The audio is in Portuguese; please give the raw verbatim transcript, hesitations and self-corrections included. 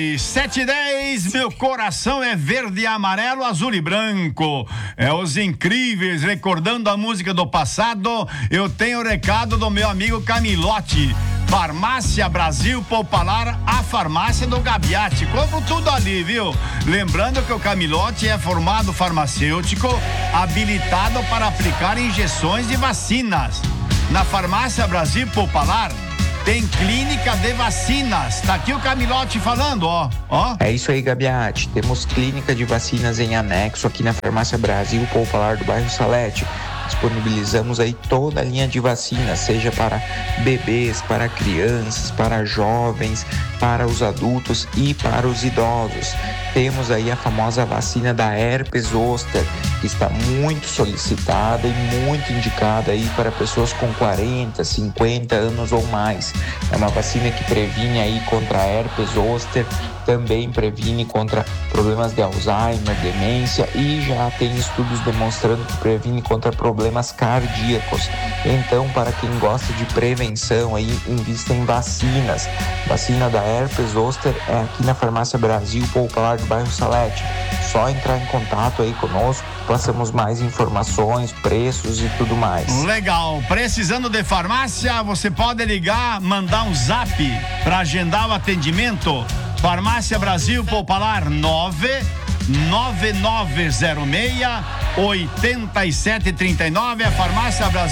e sete e dez, meu coração é verde, amarelo, azul e branco. É os incríveis, recordando a música do passado. Eu tenho o recado do meu amigo Camilote. Farmácia Brasil Popular, a farmácia do Gabiati. Compro tudo ali, viu? Lembrando que o Camilote é formado farmacêutico, habilitado para aplicar injeções de vacinas. Na Farmácia Brasil Popular tem clínica de vacinas. Tá aqui o Camilote falando, ó, ó. É isso aí, Gabiati. Temos clínica de vacinas em anexo aqui na Farmácia Brasil Popular do bairro Salete. Disponibilizamos aí toda a linha de vacinas, seja para bebês, para crianças, para jovens, para os adultos e para os idosos. Temos aí a famosa vacina da herpes zoster, que está muito solicitada e muito indicada aí para pessoas com quarenta, cinquenta anos ou mais. É uma vacina que previne aí contra a herpes zoster, também previne contra problemas de Alzheimer, demência, e já tem estudos demonstrando que previne contra problemas cardíacos. Então, para quem gosta de prevenção aí, invista em vacinas. Vacina da herpes zoster é aqui na Farmácia Brasil Popular do bairro Salete. Só entrar em contato aí conosco, passamos mais informações, preços e tudo mais. Legal. Precisando de farmácia, você pode ligar, mandar um zap para agendar o atendimento. Farmácia Brasil Popular nove nove nove zero seis oito sete três nove. A Farmácia Brasil